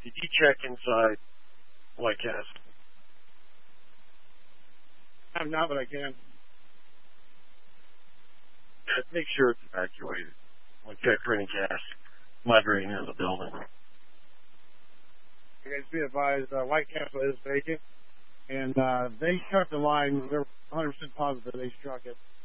Did you check inside White Castle? I'm not, but I can. Make sure it's evacuated. We'll check for any gas migrating into the building. Guys, be advised, White Castle is vacant, and they struck the line. They're 100% positive they struck it.